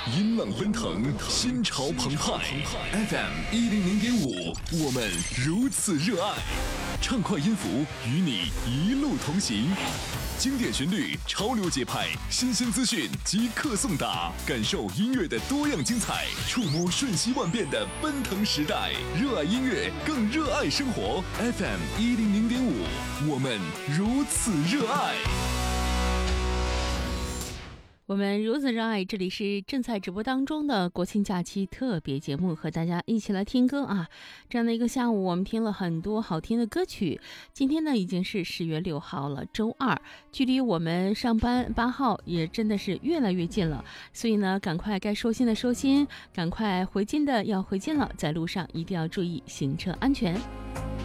音浪奔腾，心潮澎湃。FM100.5，我们如此热爱。畅快音符与你一路同行，经典旋律，潮流节拍，新鲜资讯即刻送达，感受音乐的多样精彩，触摸瞬息万变的奔腾时代。热爱音乐，更热爱生活。FM100.5，我们如此热爱。 我们如此热爱，这里是正在直播当中的国庆假期特别节目，和大家一起来听歌啊！这样的一个下午，我们听了很多好听的歌曲。今天呢，已经是10月6号了，周二，距离我们上班8号也真的是越来越近了。所以呢，赶快该收心的收心，赶快回京的要回京了，在路上一定要注意行车安全。